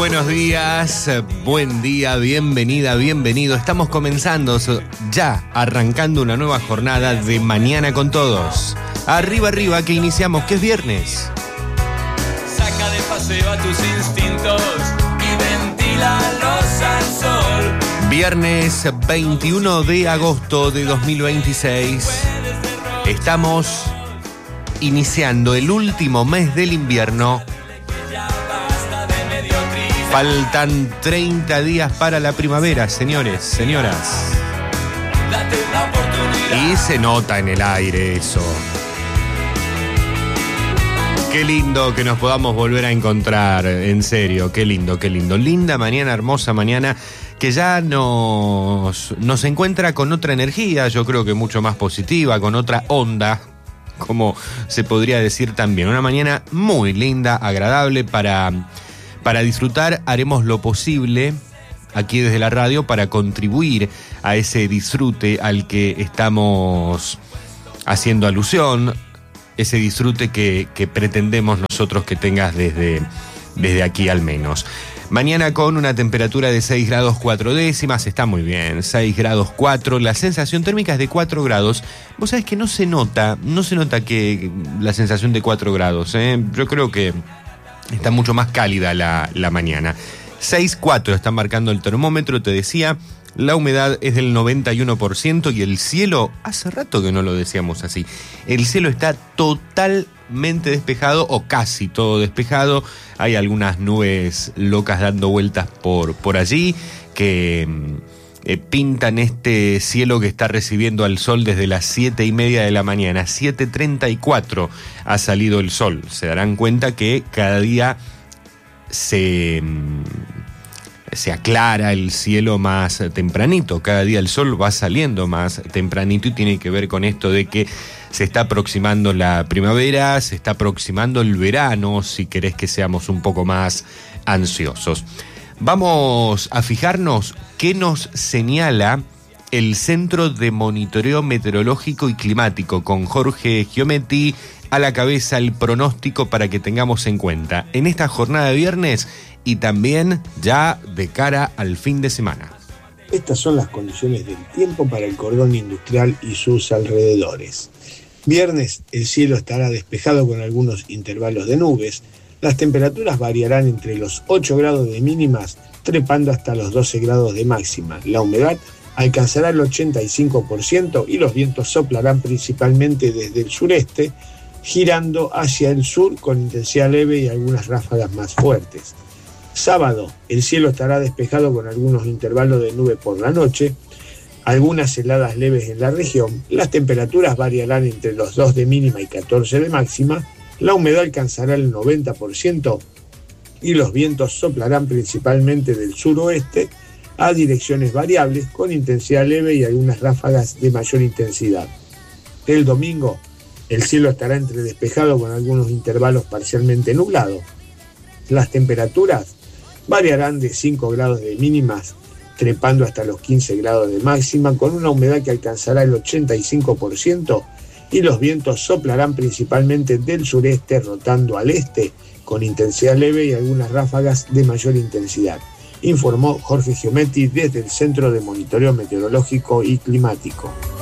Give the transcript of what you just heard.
buenos días, buen día, bienvenida, bienvenido. Estamos comenzando ya, arrancando una nueva jornada de Mañana con Todos. Arriba, arriba, que iniciamos, que es viernes. Saca de paseo a tus instintos y ventílalos al sol. Viernes 21 de agosto de 2026. Estamos iniciando el último mes del invierno. Faltan 30 días para la primavera, señores, señoras. Y se nota en el aire eso. Qué lindo que nos podamos volver a encontrar, en serio, qué lindo, qué lindo. Linda mañana, hermosa mañana, que ya nos encuentra con otra energía, yo creo que mucho más positiva, con otra onda, como se podría decir también. Una mañana muy linda, agradable para disfrutar. Haremos lo posible aquí desde la radio para contribuir a ese disfrute al que estamos haciendo alusión, ese disfrute que pretendemos nosotros que tengas desde aquí al menos. Mañana con una temperatura de 6 grados 4 décimas, está muy bien, 6 grados 4, la sensación térmica es de 4 grados. Vos sabés que no se nota que la sensación de 4 grados, yo creo que está mucho más cálida la mañana. 6,4 está marcando el termómetro, te decía. La humedad es del 91% y el cielo, hace rato que no lo decíamos así, el cielo está totalmente despejado o casi todo despejado. Hay algunas nubes locas dando vueltas por allí que pintan este cielo que está recibiendo al sol desde las 7:30 de la mañana. 7:34 ha salido el sol. Se darán cuenta que cada día se aclara el cielo más tempranito, cada día el sol va saliendo más tempranito y tiene que ver con esto de que se está aproximando la primavera, se está aproximando el verano, si querés que seamos un poco más ansiosos. Vamos a fijarnos qué nos señala el Centro de Monitoreo Meteorológico y Climático, con Jorge Giometti a la cabeza, el pronóstico para que tengamos en cuenta en esta jornada de viernes y también ya de cara al fin de semana. Estas son las condiciones del tiempo para el cordón industrial y sus alrededores. Viernes, el cielo estará despejado con algunos intervalos de nubes. Las temperaturas variarán entre los 8 grados de mínimas, trepando hasta los 12 grados de máxima. La humedad alcanzará el 85% y los vientos soplarán principalmente desde el sureste, girando hacia el sur con intensidad leve y algunas ráfagas más fuertes. Sábado, el cielo estará despejado con algunos intervalos de nube por la noche, algunas heladas leves en la región. Las temperaturas variarán entre los 2 de mínima y 14 de máxima. La humedad alcanzará el 90% y los vientos soplarán principalmente del suroeste a direcciones variables con intensidad leve y algunas ráfagas de mayor intensidad. El domingo, el cielo estará entre despejado con algunos intervalos parcialmente nublados. Las temperaturas variarán de 5 grados de mínimas, trepando hasta los 15 grados de máxima, con una humedad que alcanzará el 85% y los vientos soplarán principalmente del sureste, rotando al este, con intensidad leve y algunas ráfagas de mayor intensidad, informó Jorge Giometti desde el Centro de Monitoreo Meteorológico y Climático.